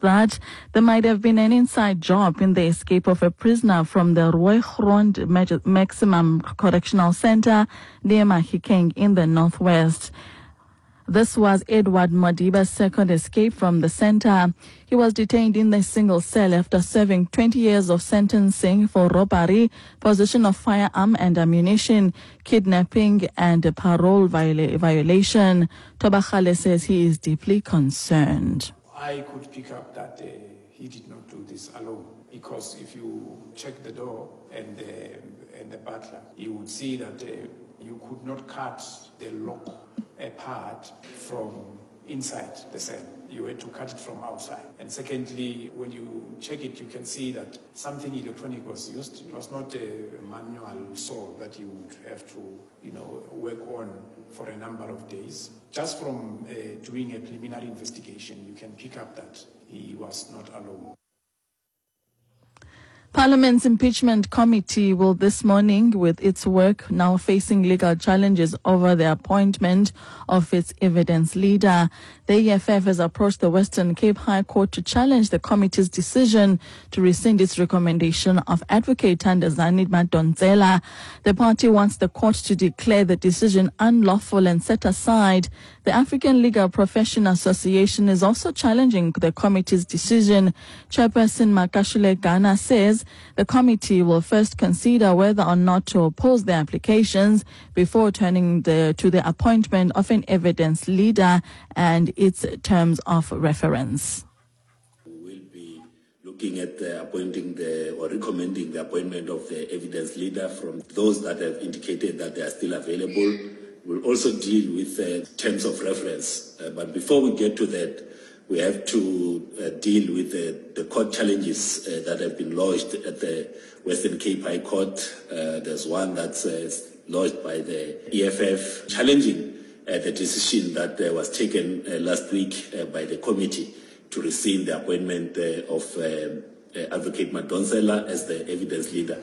that there might have been an inside job in the escape of a prisoner from the Rooigrond Maximum Correctional Center near Mahikeng in the northwest. This was Edward Madiba's second escape from the center. He was detained in a single cell after serving 20 years of sentencing for robbery, possession of firearm and ammunition, kidnapping, and a parole violation. Tobachale says he is deeply concerned. I could pick up that he did not do this alone, because if you check the door and the butler, you would see that you could not cut the lock apart from inside the cell. You had to cut it from outside. And secondly, when you check it, you can see that something electronic was used. It was not a manual saw that you would have to, work on for a number of days. Just from doing a preliminary investigation, you can pick up that he was not alone. Parliament's impeachment committee will this morning, with its work now facing legal challenges over the appointment of its evidence leader. The EFF has approached the Western Cape High Court to challenge the committee's decision to rescind its recommendation of Advocate Thandazani Madonsela. The party wants the court to declare the decision unlawful and set aside. The African Legal Profession Association is also challenging the committee's decision. Chairperson Makashule Ghana says the committee will first consider whether or not to oppose the applications before turning to the appointment of an evidence leader and its terms of reference. We will be looking at appointing or recommending the appointment of the evidence leader from those that have indicated that they are still available. We'll also deal with terms of reference. But before we get to that, we have to deal with the court challenges that have been lodged at the Western Cape High Court. There's one that's lodged by the EFF challenging the decision that was taken last week by the committee to rescind the appointment of Advocate Madonsela as the evidence leader.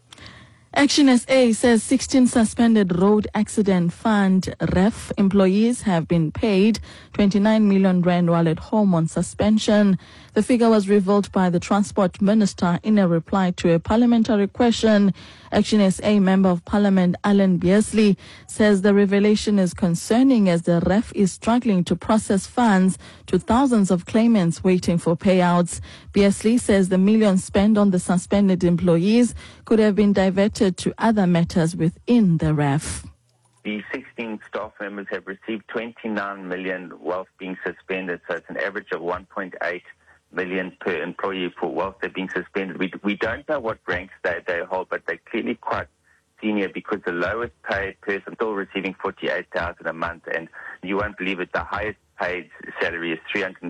Action SA says 16 suspended Road Accident Fund REF employees have been paid 29 million rand while at home on suspension. The figure was revealed by the Transport Minister in a reply to a parliamentary question. Action SA Member of Parliament Alan Beasley says the revelation is concerning as the REF is struggling to process funds to thousands of claimants waiting for payouts. Beasley says the millions spent on the suspended employees could have been diverted to other matters within the REF. The 16 staff members have received 29 million whilst being suspended, so it's an average of 1.8 million per employee for whilst they're being suspended. We don't know what ranks they hold, but they're clearly quite senior because the lowest paid person still receiving 48,000 a month, and you won't believe it, the highest paid salary is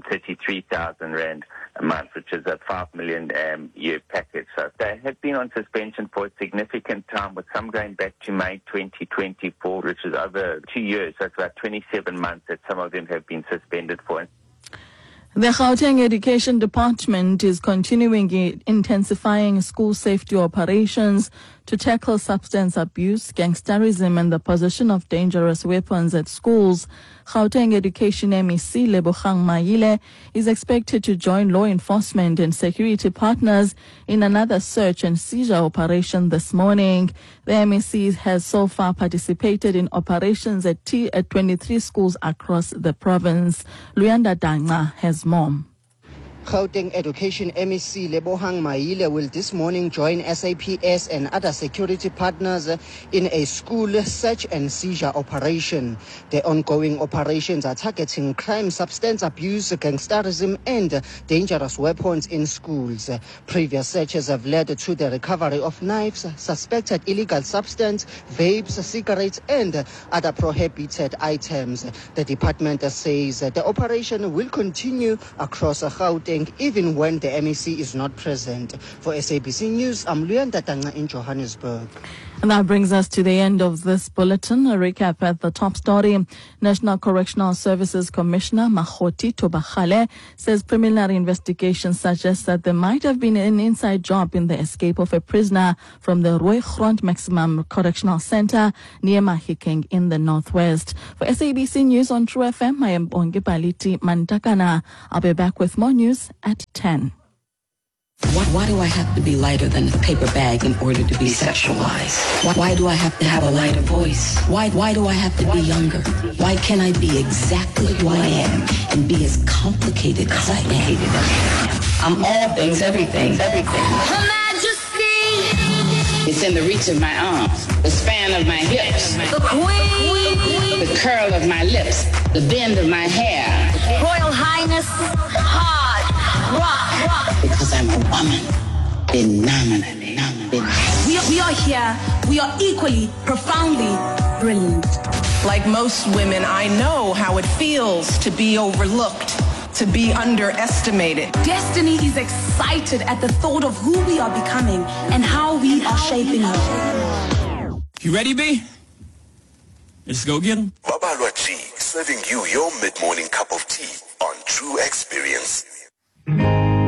333,000 rand a month, which is a 5 million year package. So they have been on suspension for a significant time, with some going back to May 2024, which is over 2 years. So it's about 27 months that some of them have been suspended for. The Gauteng Education Department is continuing intensifying school safety operations to tackle substance abuse, gangsterism, and the possession of dangerous weapons at schools. Gauteng Education MEC Lebogang Maile is expected to join law enforcement and security partners in another search and seizure operation this morning. The MEC has so far participated in operations at 23 schools across the province. Luyanda Danga has more. Gauteng Education MEC Lebogang Maile will this morning join SAPS and other security partners in a school search and seizure operation. The ongoing operations are targeting crime, substance abuse, gangsterism, and dangerous weapons in schools. Previous searches have led to the recovery of knives, suspected illegal substance, vapes, cigarettes, and other prohibited items. The department says the operation will continue across Gauteng even when the MEC is not present. For SABC News, I'm Luyanda Tanga in Johannesburg. And that brings us to the end of this bulletin. A recap at the top story. National Correctional Services Commissioner Makgothi Thobagale says preliminary investigations suggest that there might have been an inside job in the escape of a prisoner from the Rooigrond Maximum Correctional Center near Mahikeng in the northwest. For SABC News on True FM, I am Bongi Paliti Mantakana. I'll be back with more news at 10. Why do I have to be lighter than a paper bag in order to be sexualized? Why do I have to have a lighter voice? Why do I have to be younger? Why can't I be exactly who I am and be as complicated as I am? I'm all things, everything. Her Majesty! It's in the reach of my arms, the span of my hips, The Queen! the curl of my lips, the bend of my hair. Royal Highness, hard rock. Because I'm a woman, phenomenally. We are here. We are equally, profoundly brilliant. Like most women, I know how it feels to be overlooked, to be underestimated. Destiny is excited at the thought of who we are becoming and how we are shaping her. You ready, B? Let's go get 'em. Babalwa G, serving you your mid-morning cup of tea on True Experience.